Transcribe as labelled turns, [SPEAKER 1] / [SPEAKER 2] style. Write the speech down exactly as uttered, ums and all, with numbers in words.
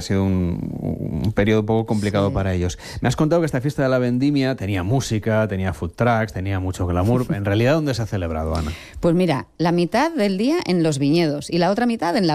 [SPEAKER 1] sido un, un periodo un poco complicado sí. para ellos. Me has contado que esta fiesta de la vendimia tenía música, tenía food trucks, tenía mucho glamour. En realidad, ¿dónde se ha celebrado, Ana?
[SPEAKER 2] Pues mira, la mitad del día en los viñedos y la otra mitad en la